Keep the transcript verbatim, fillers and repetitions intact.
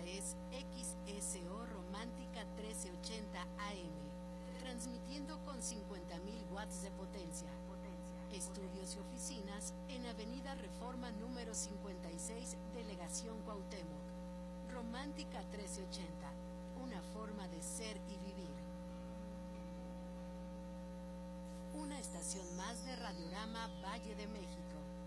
es X S O Romántica trece ochenta A M, transmitiendo con cincuenta mil watts de potencia. Estudios y oficinas en Avenida Reforma número cincuenta y seis, Delegación Cuauhtémoc. Romántica trece ochenta, una forma de ser y vivir. Una estación más de Radiorama Valle de México.